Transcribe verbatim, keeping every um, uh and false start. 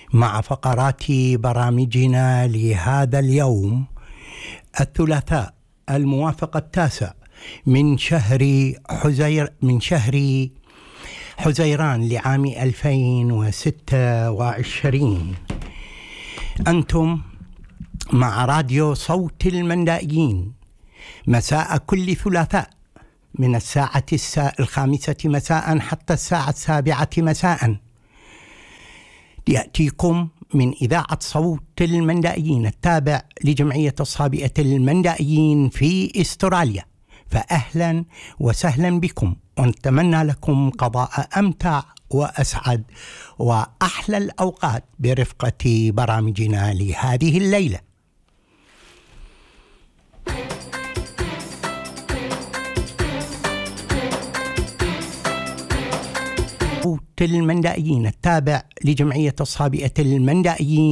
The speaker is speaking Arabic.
مع فقرات برامجنا لهذا اليوم الثلاثاء الموافق التاسع من شهر حزير من شهر حزيران لعام ألفين وستة وعشرين. أنتم مع راديو صوت المندائيين مساء كل ثلاثاء من الساعة الخامسة مساء حتى الساعة السابعة مساء. يأتيكم من إذاعة صوت المندائيين التابع لجمعية الصابئة المندائيين في أستراليا. فأهلا وسهلا بكم، ونتمنى لكم قضاء أمتع وأسعد وأحلى الأوقات برفقة برامجنا لهذه الليلة. صوت المندائيين التابع لجمعية الصابئة المندائيين